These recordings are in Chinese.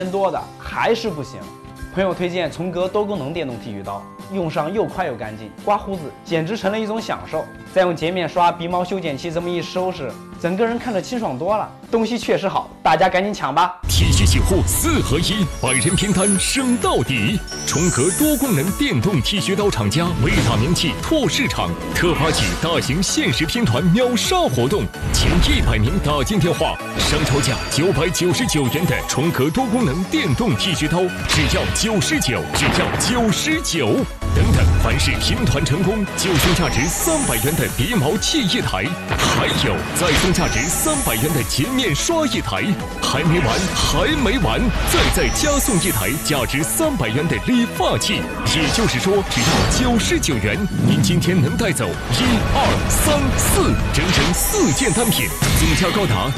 人多的还是不行。朋友推荐崇格多功能电动剃须刀，用上又快又干净，刮胡子简直成了一种享受。再用洁面刷、鼻毛修剪器这么一收拾，整个人看着清爽多了。东西确实好，大家赶紧抢吧！ 剃须洗护4合1，百人拼单升到底。崇格多功能电动剃须刀厂家伟大名气拓市场，特发起大型限时拼团秒杀活动，前100名打进电话，上超价999元的崇格多功能电动剃须刀，只要99，只要99。等等，凡是拼团成功，就送价值300元的鼻毛器1台，还有再送价值300元的洁面刷1台，还没完，再加送1台价值300元的理发器。也就是说，只要99元，您今天能带走1、2、3、4，整整4件单品，总价高达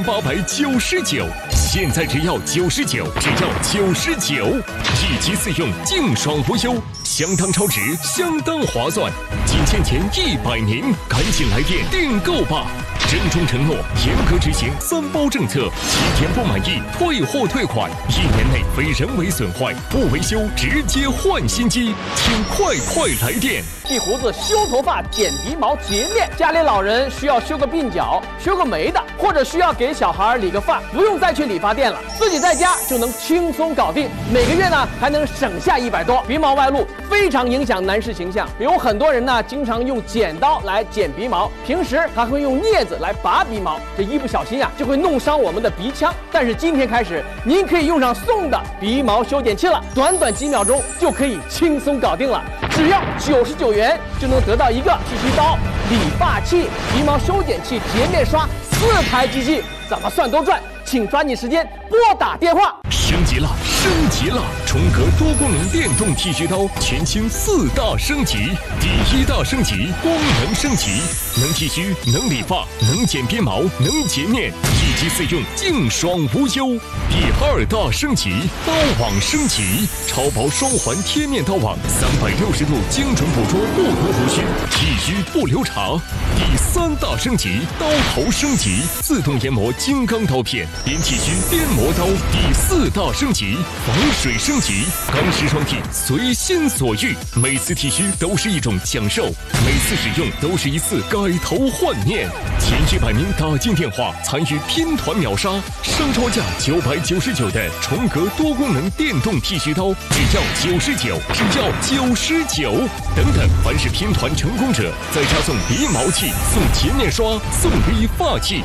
1899。现在只要99，只要99，1机4用，净爽无忧，相当超值，相当划算。仅限前100名，赶紧来电订购吧！郑重承诺，严格执行3包政策，7天不满意退货退款，1年内非人为损坏不维修直接换新机，请快来电！ 剃胡子、修头发、剪鼻毛、洁面，家里老人需要修个鬓角、修个眉的，或者需要给小孩理个发，不用再去理发店了，自己在家就能轻松搞定。每个月呢还能省下100多。鼻毛外露非常影响男士形象，有很多人呢经常用剪刀来剪鼻毛，平时还会用镊子来拔鼻毛，这一不小心就会弄伤我们的鼻腔。但是今天开始，您可以用上送的鼻毛修剪器了，短几秒钟就可以轻松搞定了，只要99元就能得到一个剃须刀、理发器、鼻毛修剪器、洁面刷4台机器，怎么算都赚。请抓紧时间拨打电话。 升级了！崇格多功能电动剃须刀全新4大升级。第1大升级，功能升级，能剃须，能理发，能剪鼻毛，能洁面，1机4用，净爽无忧。第2大升级，刀网升级，超薄双环贴面刀网，360度精准捕捉不同胡须，剃须不留茬。第3大升级，刀头升级，自动研磨金刚刀片，边剃须边磨刀。第4大升级，防水升级，钢丝双剃，随心所欲，每次剃须都是一种享受，每次使用都是一次改头换面。前100名打进电话参与拼团秒杀，上超价999的崇格多功能电动剃须刀，只要99，只要99。等等，凡是拼团成功者，再加送鼻毛器、送洁面刷、送理发器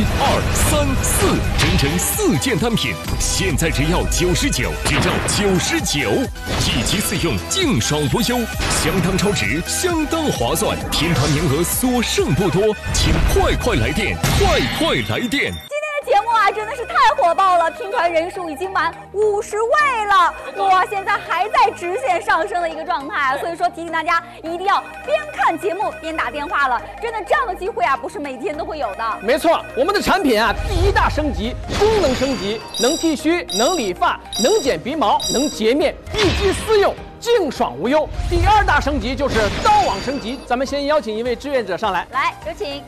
，1、2、3、4，整整4件单品，现在只要99，只要99，1机4用，净爽无忧，相当超值，相当划算。拼团名额所剩不多，请快来电，快来电！ 节目真的是太火爆了，拼团人数已经满50位了，哇，现在还在直线上升的一个状态，所以说提醒大家一定要边看节目边打电话了，真的这样的机会不是每天都会有的。 没错，我们的产品第1大升级，功能升级，能剃须，能理发，能剪鼻毛，能洁面，1机4用，净爽无忧。第2大升级就是刀网升级，咱们先邀请一位志愿者上来， 有请。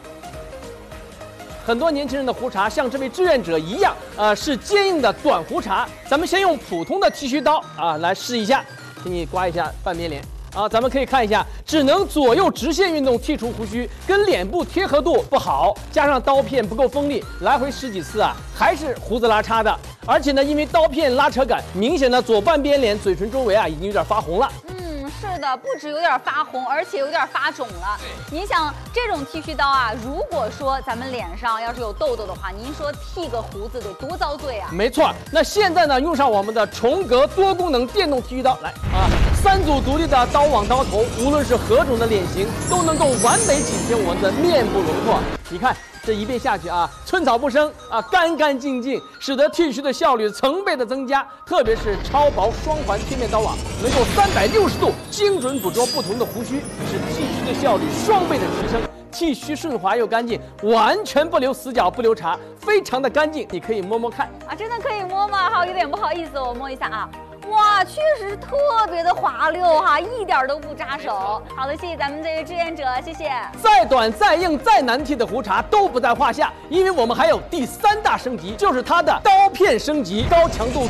很多年轻人的胡茬像这位志愿者一样，是坚硬的短胡茬。咱们先用普通的剃须刀来试一下，请你刮一下半边脸咱们可以看一下，只能左右直线运动剔除胡须，跟脸部贴合度不好，加上刀片不够锋利，来回10几次还是胡子拉碴的。而且呢，因为刀片拉扯感，明显的左半边脸嘴唇周围已经有点发红了。 是的，不止有点发红，而且有点发肿了。您想，这种剃须刀如果说咱们脸上要是有痘痘的话，您说剃个胡子得多遭罪啊？ 没错，那现在呢，用上我们的崇格多功能电动剃须刀，来3组独立的刀网刀头，无论是何种的脸型，都能够完美体现我们的面部容魄。你看。这一遍下去寸草不生干净净，使得剃须的效率成倍的增加。特别是超薄双环贴面刀网，能够360度精准捕捉不同的胡须，使剃须的效率双倍的提升。剃须顺滑又干净，完全不留死角不留茬，非常的干净。你可以摸摸看真的可以摸吗？有点不好意思，我摸一下哇，确实是特别的滑溜一点都不扎手。好的，谢谢咱们这位志愿者，谢谢。 再短再硬再难剃的胡茬都不在话下，因为我们还有第3大升级，就是它的刀片升级，高强度